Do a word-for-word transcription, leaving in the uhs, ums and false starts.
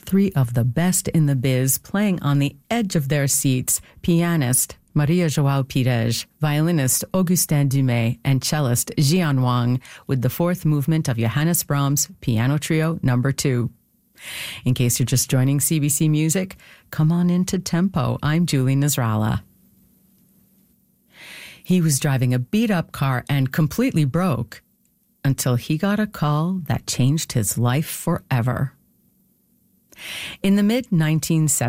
Three of the best in the biz playing on the edge of their seats, pianist Maria João Pires, violinist Augustin Dumais, and cellist Jian Wang, with the fourth movement of Johannes Brahms' Piano Trio Number two. In case you're just joining C B C Music, come on into Tempo. I'm Julie Nasrallah. He was driving a beat-up car and completely broke until he got a call that changed his life forever. In the mid nineteen seventies,